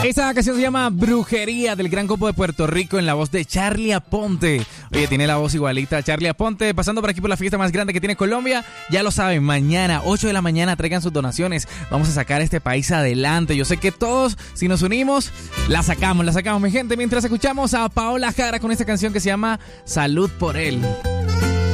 Esa canción se llama Brujería, del Gran Combo de Puerto Rico, en la voz de Charlie Aponte. Oye, tiene la voz igualita a Charlie Aponte, pasando por aquí por la fiesta más grande que tiene Colombia. Ya lo saben, mañana, 8 de la mañana, traigan sus donaciones. Vamos a sacar este país adelante. Yo sé que todos, si nos unimos, la sacamos, mi gente. Mientras escuchamos a Paola Jara con esta canción que se llama Salud por él.